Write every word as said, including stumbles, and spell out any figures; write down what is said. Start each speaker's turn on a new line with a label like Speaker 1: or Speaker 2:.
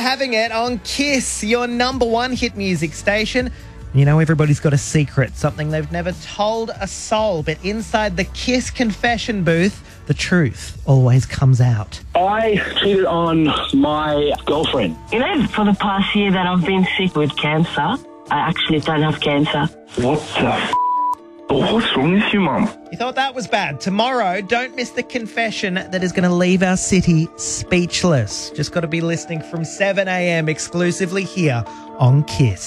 Speaker 1: having it on Kiss, your number one hit music station. You know, everybody's got a secret, something they've never told a soul, but inside the Kiss confession booth, the truth always comes out.
Speaker 2: I cheated on my girlfriend.
Speaker 3: You know, for the past year that I've been sick with cancer, I actually don't have cancer.
Speaker 4: What the f***? What's wrong with you, Mum?
Speaker 1: You thought that was bad. Tomorrow, don't miss the confession that is going to leave our city speechless. Just got to be listening from seven a.m. exclusively here on Kiss.